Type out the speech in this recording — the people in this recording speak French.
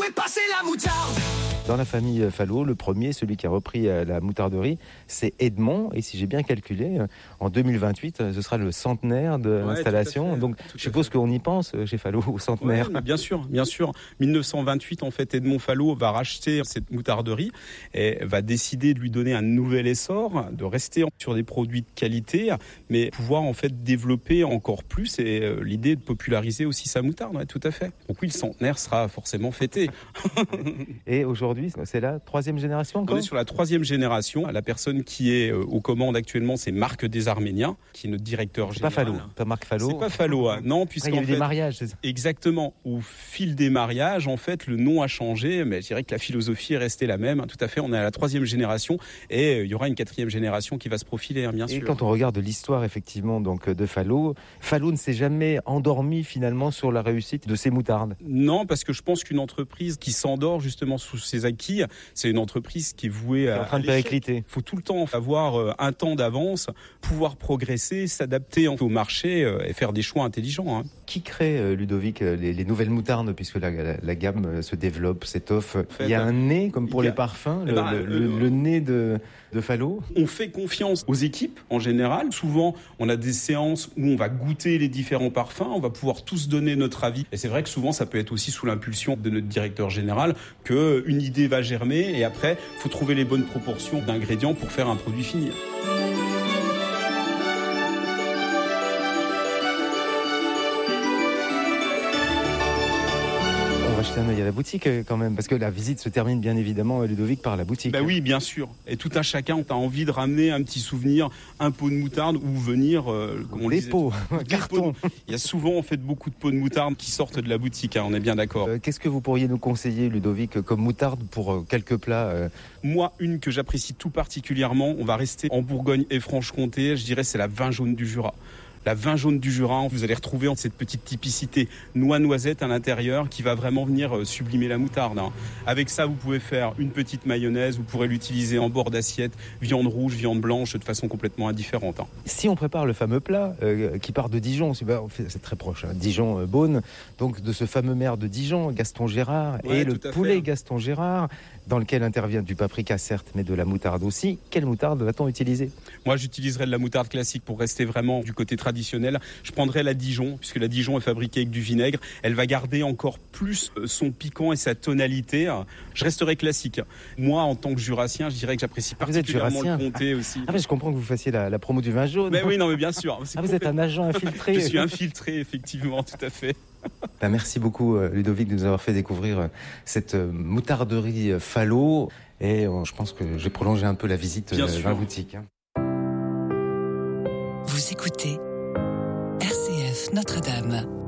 fais passer la moutarde. Dans la famille Falot, le premier, celui qui a repris la moutarderie, c'est Edmond. Et si j'ai bien calculé, en 2028, ce sera le centenaire de l'installation. Donc je suppose qu'on y pense chez Falot, au centenaire. Ouais, bien sûr. 1928, en fait, Edmond Falot va racheter cette moutarderie et va décider de lui donner un nouvel essor, de rester sur des produits de qualité, mais pouvoir en fait développer encore plus et l'idée de populariser aussi sa moutarde. Ouais, tout à fait. Donc oui, le centenaire sera forcément fêté. Et aujourd'hui, c'est la 3e génération encore ? On est sur la 3e génération. La personne qui est aux commandes actuellement, c'est Marc Desarméniens, qui est notre directeur général. C'est pas Falot, pas Marc Falot. C'est pas Falot, hein. Non, puisqu'en il y a eu fait, des mariages, c'est ça ? Exactement. Au fil des mariages, en fait, le nom a changé, mais je dirais que la philosophie est restée la même. Tout à fait, on est à la 3e génération et il y aura une 4e génération qui va se profiler, bien sûr. Et quand on regarde l'histoire, effectivement, donc, de Falot ne s'est jamais endormi, finalement, sur la réussite de ses moutardes. Non, parce que je pense qu'une entreprise qui s'endort, justement, sous ses acquis, c'est une entreprise qui est vouée à... en train de péricliter. Il faut tout le temps avoir un temps d'avance, pouvoir progresser, s'adapter au marché et faire des choix intelligents. Hein. Qui crée, Ludovic, les nouvelles moutardes, puisque la gamme se développe, s'étoffe. En fait, il y a un nez, comme pour les parfums, le nez de Falot. On fait confiance aux équipes, en général. Souvent, on a des séances où on va goûter les différents parfums, on va pouvoir tous donner notre avis. Et c'est vrai que souvent, ça peut être aussi sous l'impulsion de notre directeur général qu'une idée va germer et après, il faut trouver les bonnes proportions d'ingrédients pour faire un produit fini. On va jeter un œil à la boutique quand même, parce que la visite se termine bien évidemment, Ludovic, par la boutique. Ben oui, bien sûr. Et tout un chacun a envie de ramener un petit souvenir, un pot de moutarde ou venir... comme on les pots, carton. Il y a souvent en fait beaucoup de pots de moutarde qui sortent de la boutique, hein, on est bien d'accord. Qu'est-ce que vous pourriez nous conseiller, Ludovic, comme moutarde pour quelques plats Moi, une que j'apprécie tout particulièrement, on va rester en Bourgogne et Franche-Comté, je dirais c'est la vin jaune du Jura. La vin jaune du Jura, vous allez retrouver cette petite typicité noix-noisette à l'intérieur qui va vraiment venir sublimer la moutarde. Hein. Avec ça, vous pouvez faire une petite mayonnaise, vous pourrez l'utiliser en bord d'assiette, viande rouge, viande blanche, de façon complètement indifférente. Hein. Si on prépare le fameux plat qui part de Dijon, c'est très proche, hein, Dijon-Beaune, donc de ce fameux maire de Dijon, Gaston Gérard, et le poulet Gaston Gérard, dans lequel intervient du paprika certes, mais de la moutarde aussi. Quelle moutarde va-t-on utiliser ? Moi, j'utiliserai de la moutarde classique pour rester vraiment du côté traditionnel. Je prendrai la Dijon, puisque la Dijon est fabriquée avec du vinaigre. Elle va garder encore plus son piquant et sa tonalité. Je resterai classique. Moi, en tant que jurassien, je dirais que j'apprécie particulièrement le comté aussi. Ah, mais je comprends que vous fassiez la promo du vin jaune. Mais oui, non, mais bien sûr. Vous êtes un agent infiltré. Je suis infiltré, effectivement, tout à fait. Merci beaucoup, Ludovic, de nous avoir fait découvrir cette moutarderie Falot. Et je pense que j'ai prolongé un peu la visite dans la boutique. Vous écoutez RCF Notre-Dame.